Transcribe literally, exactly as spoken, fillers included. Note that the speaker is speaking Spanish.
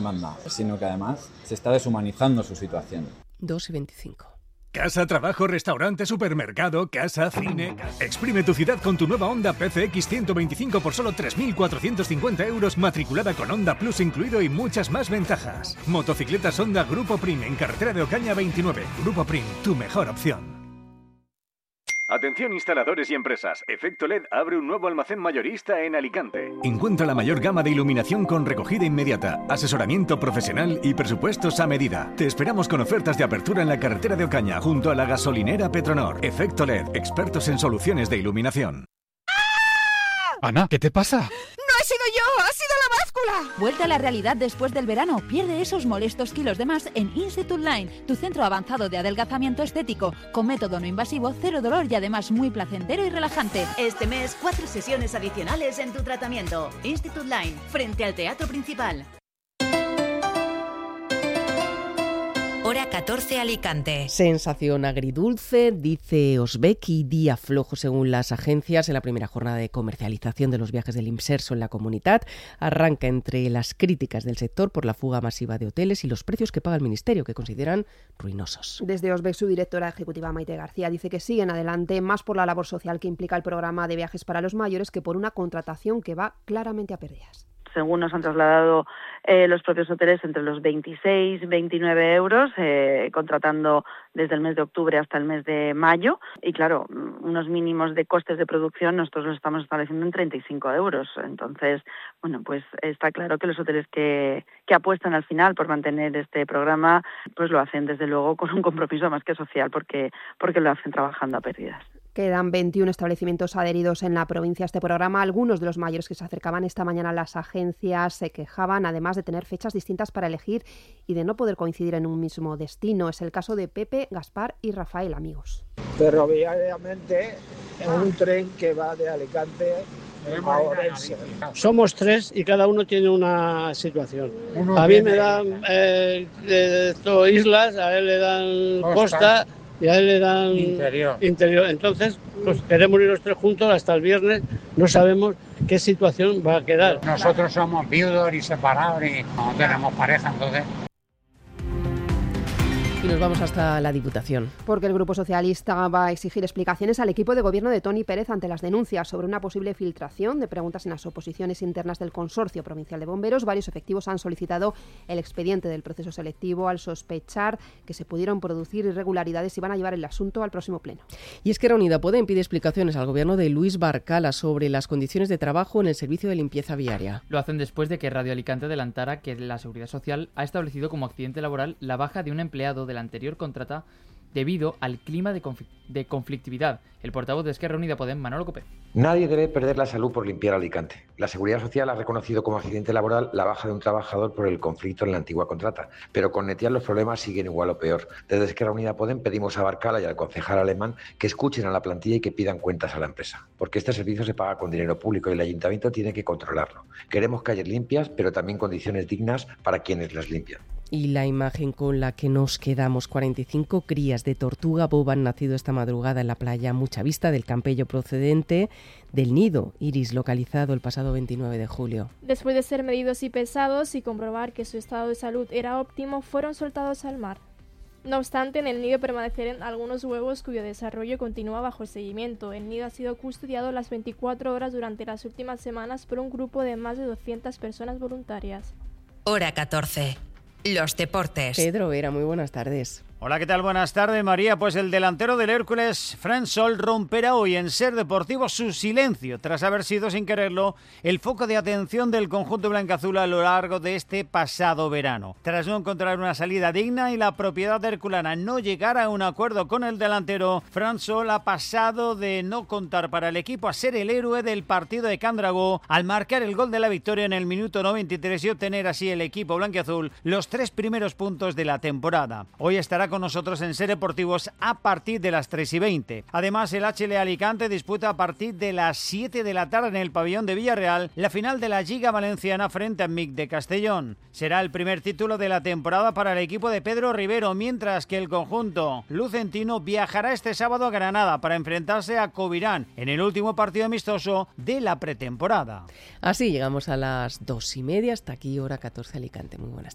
demanda, sino que además se está deshumanizando su situación. dos y veinticinco. Casa, trabajo, restaurante, supermercado, casa, cine... Exprime tu ciudad con tu nueva Honda P C X ciento veinticinco por solo tres mil cuatrocientos cincuenta euros, matriculada con Honda Plus incluido y muchas más ventajas. Motocicletas Honda Grupo Prim en carretera de Ocaña veintinueve. Grupo Prim, tu mejor opción. Atención instaladores y empresas, Efecto L E D abre un nuevo almacén mayorista en Alicante. Encuentra la mayor gama de iluminación con recogida inmediata, asesoramiento profesional y presupuestos a medida. Te esperamos con ofertas de apertura en la carretera de Ocaña, junto a la gasolinera Petronor. Efecto L E D, expertos en soluciones de iluminación. Ana, ¿qué te pasa? ¡No he sido yo! ¡Ha sido la báscula! Vuelta a la realidad después del verano. Pierde esos molestos kilos de más en Institute Line, tu centro avanzado de adelgazamiento estético, con método no invasivo, cero dolor y además muy placentero y relajante. Este mes, cuatro sesiones adicionales en tu tratamiento. Institute Line, frente al Teatro Principal. Hora catorce Alicante. Sensación agridulce, dice Osbeki, día flojo según las agencias en la primera jornada de comercialización de los viajes del Imserso en la comunidad. Arranca entre las críticas del sector por la fuga masiva de hoteles y los precios que paga el Ministerio, que consideran ruinosos. Desde Osbec, su directora ejecutiva Maite García dice que siguen adelante más por la labor social que implica el programa de viajes para los mayores que por una contratación que va claramente a pérdidas. Según nos han trasladado eh, los propios hoteles, entre los veintiséis y veintinueve euros, eh, contratando desde el mes de octubre hasta el mes de mayo. Y claro, unos mínimos de costes de producción nosotros los estamos estableciendo en treinta y cinco euros. Entonces, bueno, pues está claro que los hoteles que, que apuestan al final por mantener este programa, pues lo hacen desde luego con un compromiso más que social, porque, porque lo hacen trabajando a pérdidas. Quedan veintiún establecimientos adheridos en la provincia a este programa. Algunos de los mayores que se acercaban esta mañana a las agencias se quejaban, además de tener fechas distintas para elegir y de no poder coincidir en un mismo destino. Es el caso de Pepe, Gaspar y Rafael, amigos. Ferroviariamente, en un tren que va de Alicante a Orense. Somos tres y cada uno tiene una situación. A mí me dan eh, de, de islas, a él le dan costa, costa y a él le dan interior. interior. Entonces, pues queremos ir los tres juntos hasta el viernes. No sabemos qué situación va a quedar. Nosotros somos viudos y separados y no tenemos pareja, entonces... Y nos vamos hasta la Diputación. Porque el Grupo Socialista va a exigir explicaciones al equipo de gobierno de Toni Pérez ante las denuncias sobre una posible filtración de preguntas en las oposiciones internas del Consorcio Provincial de Bomberos. Varios efectivos han solicitado el expediente del proceso selectivo al sospechar que se pudieron producir irregularidades y van a llevar el asunto al próximo pleno. Y Esquerra Unida puede pedir explicaciones al gobierno de Luis Barcala sobre las condiciones de trabajo en el servicio de limpieza viaria. Lo hacen después de que Radio Alicante adelantara que la Seguridad Social ha establecido como accidente laboral la baja de un empleado de la anterior contrata debido al clima de, confl- de conflictividad. El portavoz de Esquerra Unida Podem, Manolo Copé. Nadie debe perder la salud por limpiar Alicante. La Seguridad Social ha reconocido como accidente laboral la baja de un trabajador por el conflicto en la antigua contrata, pero con Netial los problemas siguen igual o peor. Desde Esquerra Unida Podem pedimos a Barcala y al concejal alemán que escuchen a la plantilla y que pidan cuentas a la empresa, porque este servicio se paga con dinero público y el ayuntamiento tiene que controlarlo. Queremos calles limpias, pero también condiciones dignas para quienes las limpian. Y la imagen con la que nos quedamos, cuarenta y cinco crías de tortuga boba han nacido esta madrugada en la playa Mucha Vista del Campello, procedente del nido Iris, localizado el pasado veintinueve de julio. Después de ser medidos y pesados y comprobar que su estado de salud era óptimo, fueron soltados al mar. No obstante, en el nido permanecen algunos huevos cuyo desarrollo continúa bajo seguimiento. El nido ha sido custodiado las veinticuatro horas durante las últimas semanas por un grupo de más de doscientas personas voluntarias. Hora catorce. Los deportes. Pedro Vera, muy buenas tardes. Hola, ¿qué tal? Buenas tardes, María. Pues el delantero del Hércules, Fran Sol, romperá hoy en Ser Deportivo su silencio, tras haber sido, sin quererlo, el foco de atención del conjunto blancaazul a lo largo de este pasado verano. Tras no encontrar una salida digna y la propiedad herculana no llegar a un acuerdo con el delantero, Fran Sol ha pasado de no contar para el equipo a ser el héroe del partido de Candragó al marcar el gol de la victoria en el minuto noventa y tres y obtener así el equipo blanquiazul los tres primeros puntos de la temporada. Hoy estará con nosotros en Ser Deportivos a partir de las tres y veinte. Además, el H L Alicante disputa a partir de las siete de la tarde en el pabellón de Villarreal la final de la Lliga Valenciana frente a M I C de Castellón. Será el primer título de la temporada para el equipo de Pedro Rivero, mientras que el conjunto lucentino viajará este sábado a Granada para enfrentarse a Covirán en el último partido amistoso de la pretemporada. Así llegamos a las dos y media. Hasta aquí, hora catorce Alicante. Muy buenas tardes.